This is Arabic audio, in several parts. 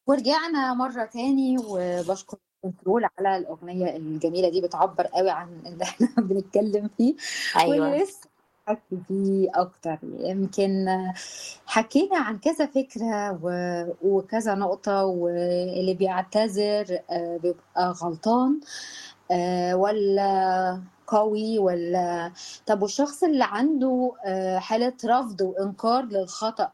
ورجعنا مرة تاني وبشكر كنترول على الأغنية الجميلة دي، بتعبر قوي عن اللي احنا بنتكلم فيه أيوه. واللي لسه حكي فيه أكتر. يمكن حكينا عن كذا فكرة وكذا نقطة، واللي بيعتذر بيبقى غلطان ولا قوي، ولا طب والشخص اللي عنده حالة رفض وإنكار للخطأ،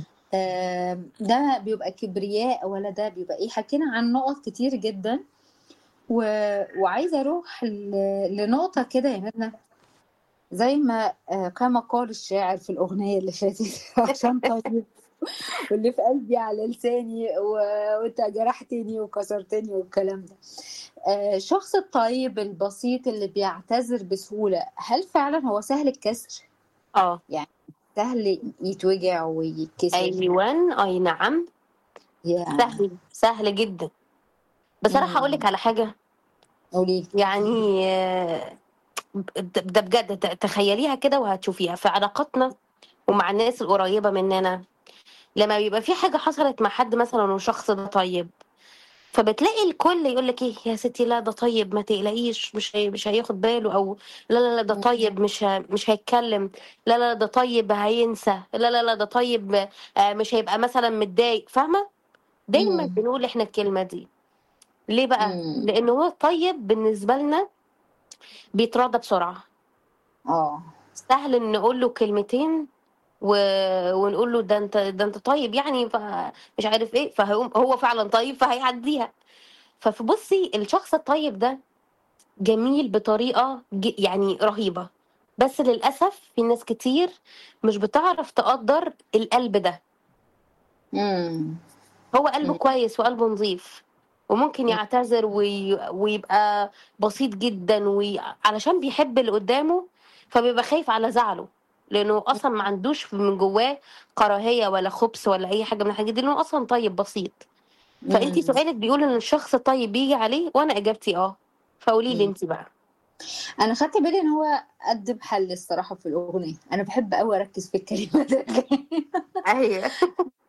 ده بيبقى كبرياء ولا ده بيبقى ايه؟ حكينا عن نقط كتير جدا و... وعايزة اروح لنقطة كده يا ميرنا، زي ما كما قال الشاعر في الأغنية اللي فاتت عشان طيب واللي في قلبي على لساني وانت جرحتني وكسرتني والكلام ده. الشخص الطيب البسيط اللي بيعتذر بسهولة، هل فعلا هو سهل الكسر؟ آه. يعني سهل يتوجع ويتكسر؟ أيوًا، أي نعم، يا سهل، سهل جدًا. بصراحة أقول لِك على حاجة، قولي. يعني ده بجد تخيّليها كده وهتشوفيها في علاقاتنا ومع الناس القريّبة مننا، لمّا بيبقى في حاجة حصلت مع حد مثلًا والشخص ده طيب، فبتلاقي الكل يقول لِك إيه، يا ستي لا ده طيب ما تقلقيش مش هياخد باله، أو لا ده طيب مش هيتكلم، لا ده طيب هينسى، لا ده طيب مش هيبقى مثلًا متضايق، فاهمة؟ دايمًا إمم، بنقول إحنا الكلمة دي، ليه بقى؟ إمم، لإن هو الطيب بالنسبة لنا بيتراضى بسرعة، آه، سهل إن نقول له كلمتين و ونقول له ده أنت طيب يعني مش عارف إيه، فهيقوم هو فعلًا طيب فهيعدّيها. بُصّي الشخص الطيب ده جميل بطريقة يعني رهيبة، بس للأسف في ناس كتير مش بتعرف تقدّر القلب ده. إمم، هو قلبه إمم، كويس وقلبه نضيف، وممكن إمم، يعتذر ويبقى بسيط جدًا علشان بيحب اللي قدّامه، فبيبقى خايف على زعله، لإنه أصلًا ما عندوش من جوّاه كراهية ولا خُبث ولا أي حاجة من الحاجات دي، لإنه أصلًا طيب بسيط. فأنتِ إمم، سؤالِك بيقول إن الشخص الطيب بييجي عليه، وأنا إجابتي آه، فقولي لي إمم. أنتِ بقى. أنا خدت بالي إن هو قد بحل الصراحة في الأغنية، أنا باحب أوي أركّز في الكلمات